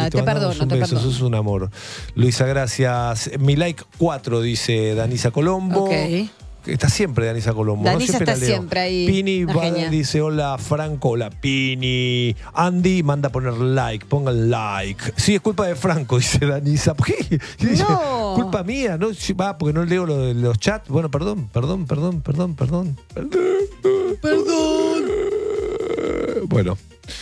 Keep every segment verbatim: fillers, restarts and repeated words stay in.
te perdono, un te beso, perdono. sos un amor. Luisa, gracias. Mi like cuatro, dice Danisa Colombo. Ok. Está siempre Danisa Colombo. Danisa ¿no? Siempre está la leo. siempre ahí. Pini Una va- genia. dice: hola, Franco. Hola, Pini. Andy manda a poner like. Ponga el like. Sí, es culpa de Franco, dice Danisa. ¿Por qué? Dice, No. culpa mía, ¿no? Sí, va, porque no leo lo de los chats. Bueno, perdón, perdón, perdón, perdón, perdón. Perdón. Perdón. Bueno.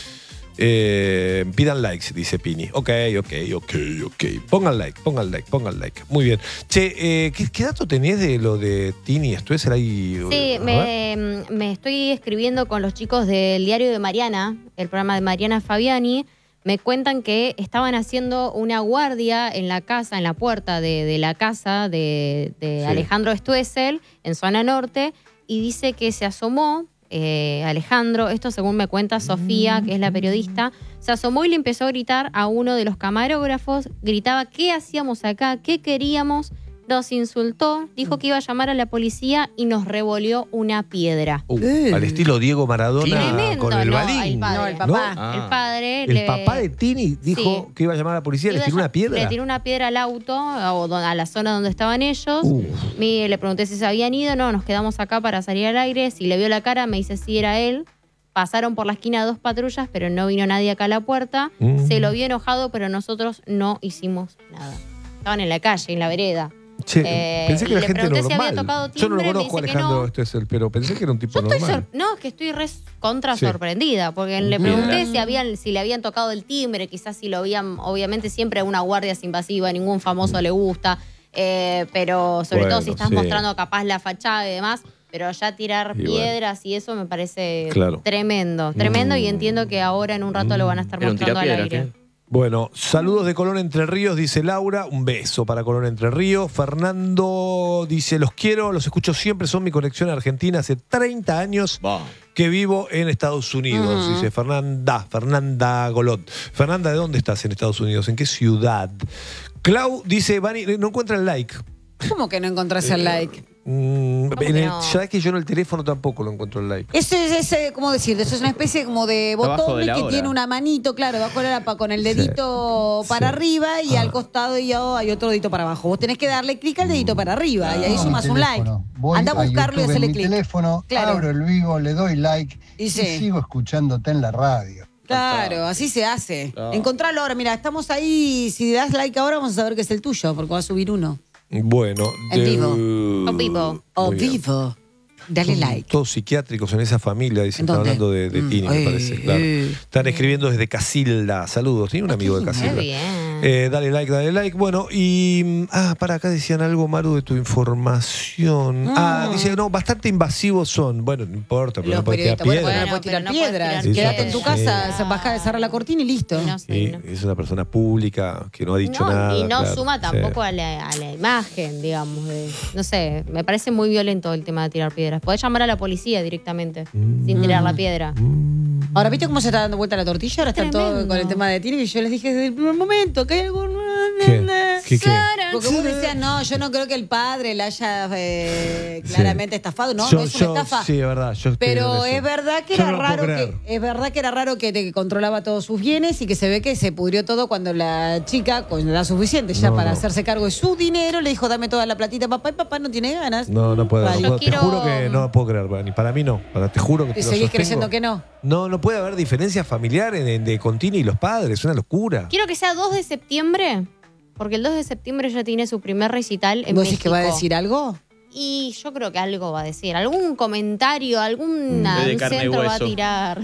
Eh, pidan likes, dice Pini. Ok, ok, ok, ok. Pongan like, pongan like, pongan like. Muy bien. Che, eh, ¿qué, qué dato tenés de lo de Tini? ¿Esto es ahí? Sí, A ver. me, me estoy escribiendo con los chicos del diario de Mariana, el programa de Mariana Fabiani. Me cuentan que estaban haciendo una guardia en la casa, en la puerta de, de la casa de, de Sí. Alejandro Stoessel, en zona norte, y dice que se asomó eh, Alejandro, esto según me cuenta Sofía, que es la periodista, se asomó y le empezó a gritar a uno de los camarógrafos, gritaba qué hacíamos acá, qué queríamos, nos insultó, dijo que iba a llamar a la policía y nos revolvió una piedra. Uh, al estilo Diego Maradona Tremendo, con el no, balín. el padre. No, el papá. ¿No? Ah. El padre El le- papá de Tini dijo Sí. que iba a llamar a la policía, le iba tiró a- una piedra. Le tiró una piedra al auto o do- a la zona donde estaban ellos. Uh. Mi- le pregunté si se habían ido, no, nos quedamos acá para salir al aire. Si le vio la cara, me dice si era él. Pasaron por la esquina dos patrullas, pero no vino nadie acá a la puerta. Mm. Se lo vio enojado, pero nosotros no hicimos nada. Estaban en la calle, en la vereda. Che, Eh, pensé que y era le gente pregunté si normal. había tocado Yo no lo timbre, me conozco, dice que Alejandro no. Stoessel, pero pensé que era un tipo Yo estoy normal. sor- no, es que estoy re contra Sí. sorprendida, porque le Mira. pregunté si habían, si le habían tocado el timbre, quizás si lo habían, obviamente siempre una guardia es invasiva, ningún famoso le gusta, eh, pero sobre Bueno, todo si estás sí. mostrando capaz la fachada y demás, pero ya tirar Y bueno. piedras y eso me parece Claro. tremendo, tremendo y entiendo que ahora en un rato lo van a estar Era un mostrando al tirapiedra, aire. ¿qué? Bueno, saludos de Colón Entre Ríos, dice Laura. Un beso para Colón Entre Ríos. Fernando dice: los quiero, los escucho siempre, son mi conexión a Argentina. Hace treinta años Va. que vivo en Estados Unidos. Dice Fernanda, Fernanda Golot. Fernanda, ¿de dónde estás en Estados Unidos? ¿En qué ciudad? Clau dice: Vani, no encuentra el like. ¿Cómo que no encontrás el like? Mm, ¿Cómo en que el- no? Sabes que yo en el teléfono tampoco lo encuentro el like. Eso es, ese, ¿cómo decir? Eso es una especie como de Abajo botón de la que hora. tiene una manito, claro, bajo la lapa con el dedito Sí. para Sí. arriba y Ah. al costado y oh, hay otro dedito para abajo. Vos tenés que darle clic al dedito para arriba y ahí Tengo sumás mi un like. teléfono. Voy Anda a buscarlo y YouTube en hacerle mi clic. teléfono, Claro. abro el vivo, le doy like Y y, sí. sigo escuchándote en la radio. Claro, así se hace. Claro. Encontralo ahora, mira, estamos ahí. Si das like ahora, vamos a saber que es el tuyo, porque va a subir uno. Bueno, En de- vivo. O vivo. O Muy bien. vivo. Dale Son like. Todos psiquiátricos en esa familia, dicen, ¿En están dónde? hablando de, de Mm, Tini, me ay, parece. Claro. eh. Están escribiendo desde Casilda. Saludos, tiene un amigo de qué Casilda. Qué bien. Eh, dale like, dale like. Bueno, y. mm, Ah, para acá decían algo, Maru, de tu información. Ah, dice, no, bastante invasivos son. Bueno, no importa, pero Los no puedes tirar periodistas, bueno, piedras. no Bueno, puedes tirar pero no puedes piedras. tirar Quédate en tu piedras. casa, baja, cerra la cortina y listo. Y no sé, Y no. es una persona pública que no ha dicho No, nada. y no claro. suma tampoco Sí. a, la, a la imagen, digamos. de- no sé, me parece muy violento el tema de tirar piedras. Podés llamar a la policía directamente, sin tirar la piedra. Ahora, ¿viste cómo se está dando vuelta la tortilla? Ahora están todos Tremendo. con el tema de Tini y yo les dije desde el primer momento que hay algo... ¿Qué? ¿Qué, qué? Porque vos decías, no, yo no creo que el padre la haya eh, claramente estafado. No, Yo- no es una yo- estafa. Sí, es verdad. Yo estoy Pero en eso. es verdad que Yo era no lo puedo raro creer. que es verdad que era raro que te controlaba todos sus bienes y que se ve que se pudrió todo cuando la chica, con la suficiente ya No, para no. hacerse cargo de su dinero, le dijo dame toda la platita a papá y papá no tiene ganas. No, no puedo. Vale. no puedo. Yo quiero- Te juro que no puedo creer, Bani. Para mí no. Para, te juro que te Y lo seguís sostengo. creyendo que no. No, no puede haber diferencia familiar en, en- de con Tini y los padres. Es una locura. Quiero que sea dos de septiembre, porque el dos de septiembre ya tiene su primer recital en ¿Vos México. decís que va a decir algo? Y yo creo que algo va a decir. Algún comentario, algún Mm. De un carne y centro va a hueso. tirar.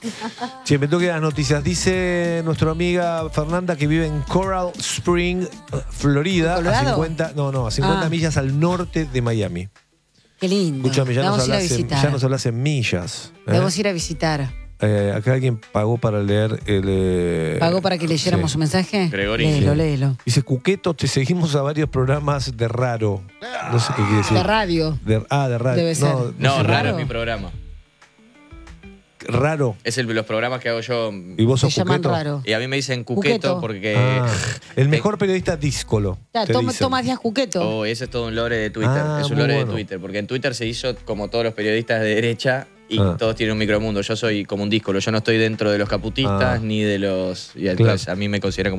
Che, me toque las noticias. Dice nuestra amiga Fernanda que vive en Coral Spring, Florida, a ¿Colorado? cincuenta, no, no, a cincuenta Ah. millas al norte de Miami. Qué lindo. Escúchame, ya nos, Vamos a ir a hablas en, visitar. ya nos hablas en millas. ¿eh? Vamos a ir a visitar. Eh, acá alguien pagó para leer el. eh, ¿Pagó para que leyéramos sí. su mensaje? Gregory. Léelo, Sí. léelo. Dice Cuqueto, te seguimos a varios programas de raro. No sé qué quiere decir. De radio. De- ah, de radio. Debe ser. No, No, sé, raro raro. es mi programa. Raro. Es el, los programas que hago yo. ¿Y vos Se sos llaman Cuqueto? raro. Y a mí me dicen Cuqueto. cuqueto porque. Ah, el te- mejor periodista díscolo. Ya, te toma, dicen. Tomás Díaz Cuqueto. Oh, ese es todo un lore de Twitter. Ah, es un muy lore bueno. de Twitter. Porque en Twitter se hizo como todos los periodistas de derecha y Ah. todos tienen un micromundo. Yo soy como un díscolo. Yo no estoy dentro de los caputistas Ah. ni de los. Y entonces Claro. a mí me consideran como